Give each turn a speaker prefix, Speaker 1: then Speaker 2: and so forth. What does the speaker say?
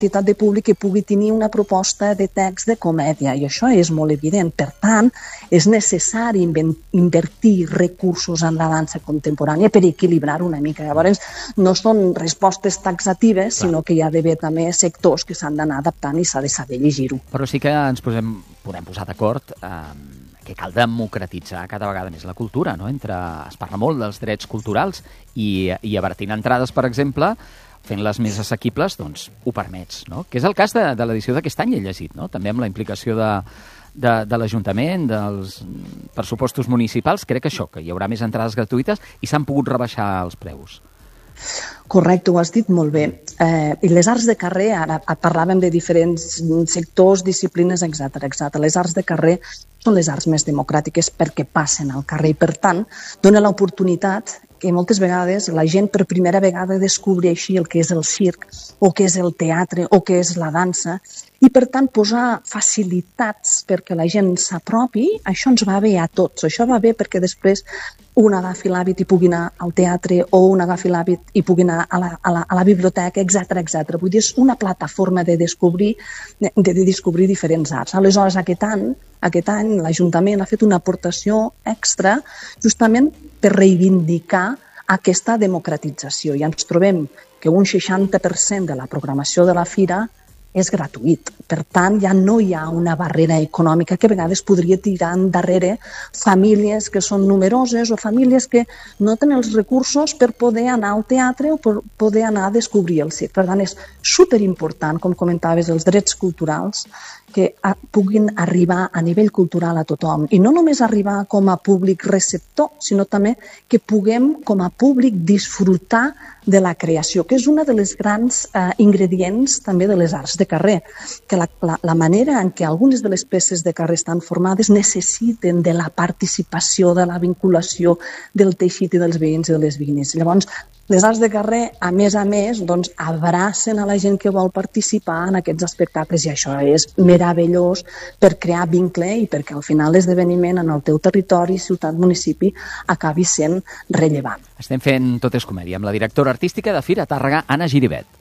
Speaker 1: quantitat de públic que pugui tenir una proposta de text de comèdia, i això és molt evident. Per tant, és necessari invertir recursos en la dansa contemporània per equilibrar una mica. Llavors, no són respostes taxatives, sinó que hi ha d'haver també sectors que s'han d'anar adaptant i s'ha de saber llegir-ho.
Speaker 2: Però sí que ens podem posar d'acord que cal democratitzar cada vegada més la cultura, no? Es parla molt dels drets culturals i abaratint entrades, per exemple, fent-les més assequibles, doncs ho permets, no? Que és el cas de l'edició d'aquest any, he llegit, no? També amb la implicació de l'Ajuntament, dels pressupostos municipals, crec que això, que hi haurà més entrades gratuïtes i s'han pogut rebaixar els preus.
Speaker 1: Correcte, ho has dit molt bé. I les arts de carrer, ara parlàvem de diferents sectors, disciplines, etc. Les arts de carrer són les arts més democràtiques perquè passen al carrer i, per tant, dona l'oportunitat que moltes vegades la gent per primera vegada descobreixi el que és el circ o què és el teatre o què és la dansa i, per tant, posar facilitats perquè la gent s'apropi, això ens va bé a tots. Això va bé perquè després un agafi l'hàbit i pugui anar al teatre o un agafi l'hàbit i pugui anar a la biblioteca, etc. Vull dir, és una plataforma de descobrir diferents arts. Aleshores, aquest any l'Ajuntament ha fet una aportació extra justament per reivindicar aquesta democratització. I ens trobem que un 60% de la programació de la fira és gratuït. Per tant, ja no hi ha una barrera econòmica que a vegades podria tirar endarrere famílies que són numeroses o famílies que no tenen els recursos per poder anar al teatre o per poder anar a descobrir el circ. Per tant, és superimportant, com comentaves, els drets culturals que puguin arribar a nivell cultural a tothom. I no només arribar com a públic receptor, sinó també que puguem com a públic disfrutar de la creació, que és una de les grans ingredients també de les arts de carrer, que la manera en què algunes de les peces de carrer estan formades necessiten de la participació, de la vinculació del teixit i dels veïns i de les veïnes. Llavors, les arts de carrer, a més, doncs, abracen a la gent que vol participar en aquests espectacles i això és meravellós per crear vincle i perquè al final l'esdeveniment en el teu territori, ciutat, municipi, acabi sent rellevant.
Speaker 2: Estem fent Tot és comèdia amb la directora artística de Fira Tàrrega, Anna Giribet.